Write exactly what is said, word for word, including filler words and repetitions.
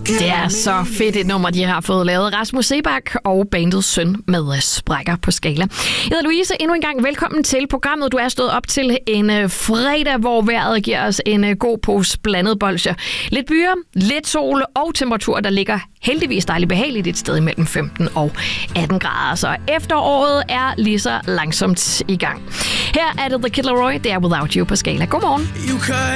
Det er så fedt et nummer, de har fået lavet. Rasmus Seebach og bandets søn med sprækker på skala. Jeg hedder Louise. Endnu en gang velkommen til programmet. Du er stået op til en fredag, hvor vejret giver os en god pose blandet bolsjer. Lidt byer, lidt sol og temperaturer, der ligger heldigvis dejligt behageligt et sted mellem femten og atten grader. Så efteråret er lige så langsomt i gang. Her er det The Kid Laroi, det er Without You på skala. Godmorgen.